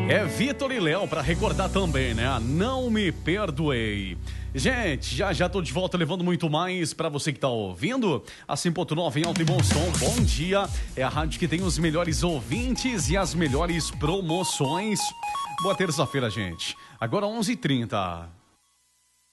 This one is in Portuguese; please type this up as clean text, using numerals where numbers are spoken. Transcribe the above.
É Vitor e Léo pra recordar também, né? Não Me Perdoei. Gente, já tô de volta levando muito mais pra você que tá ouvindo. A 100.9 em alto e bom som. Bom dia. É a rádio que tem os melhores ouvintes e as melhores promoções. Boa terça-feira, gente. Agora 11h30.